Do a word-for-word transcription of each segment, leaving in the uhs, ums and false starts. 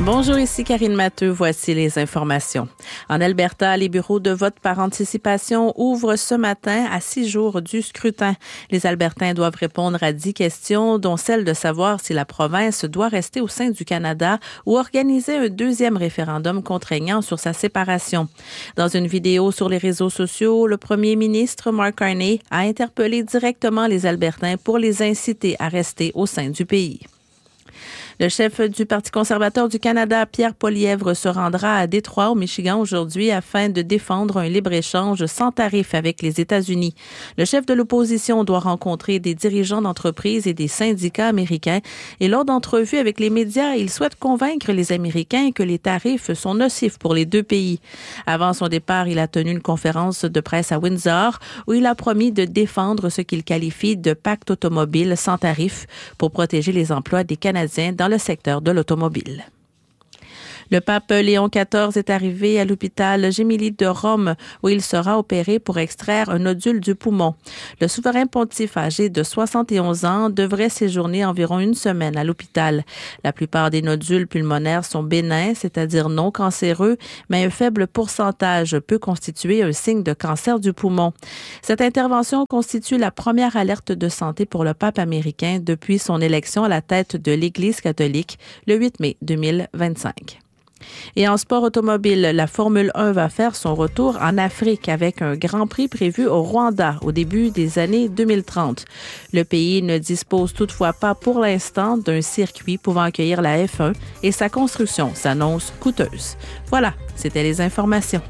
Bonjour, ici Karine Matteux. Voici les informations. En Alberta, les bureaux de vote par anticipation ouvrent ce matin à six jours du scrutin. Les Albertains doivent répondre à dix questions, dont celle de savoir si la province doit rester au sein du Canada ou organiser un deuxième référendum contraignant sur sa séparation. Dans une vidéo sur les réseaux sociaux, le premier ministre Mark Carney a interpellé directement les Albertains pour les inciter à rester au sein du pays. Le chef du Parti conservateur du Canada, Pierre Poilievre, se rendra à Détroit, au Michigan, aujourd'hui afin de défendre un libre-échange sans tarif avec les États-Unis. Le chef de l'opposition doit rencontrer des dirigeants d'entreprises et des syndicats américains. Et lors d'entrevues avec les médias, il souhaite convaincre les Américains que les tarifs sont nocifs pour les deux pays. Avant son départ, il a tenu une conférence de presse à Windsor où il a promis de défendre ce qu'il qualifie de pacte automobile sans tarif pour protéger les emplois des Canadiens dans le secteur de l'automobile. Le pape Léon quatorze est arrivé à l'hôpital Gemelli de Rome où il sera opéré pour extraire un nodule du poumon. Le souverain pontife âgé de soixante et onze ans devrait séjourner environ une semaine à l'hôpital. La plupart des nodules pulmonaires sont bénins, c'est-à-dire non cancéreux, mais un faible pourcentage peut constituer un signe de cancer du poumon. Cette intervention constitue la première alerte de santé pour le pape américain depuis son élection à la tête de l'Église catholique le huit mai deux mille vingt-cinq. Et en sport automobile, la Formule un va faire son retour en Afrique avec un Grand Prix prévu au Rwanda au début des années deux mille trente. Le pays ne dispose toutefois pas pour l'instant d'un circuit pouvant accueillir la F un et sa construction s'annonce coûteuse. Voilà, c'était les informations.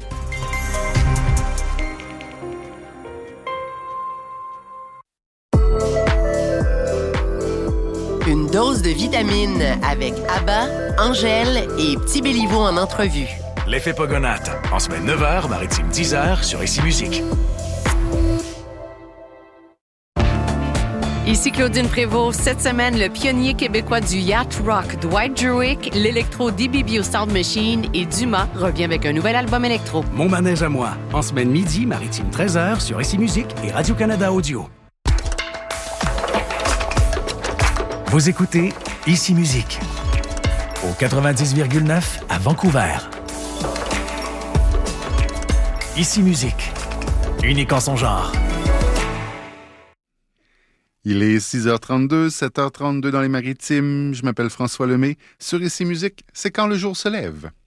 Une dose de vitamines avec Abba, Angèle et Petit Béliveau en entrevue. L'effet Pogonate, en semaine neuf heures, maritime dix heures sur Ici Musique. Ici Claudine Prévost. Cette semaine, le pionnier québécois du yacht rock, Dwight Druick, l'électro D B B O Sound Machine et Dumas revient avec un nouvel album électro. Mon manège à moi, en semaine midi, maritime treize heures sur Ici Musique et Radio-Canada Audio. Vous écoutez Ici Musique au quatre-vingt-dix virgule neuf à Vancouver. Ici Musique, unique en son genre. Il est six heures trente-deux, sept heures trente-deux dans les Maritimes. Je m'appelle François Lemay. Sur Ici Musique, c'est quand le jour se lève.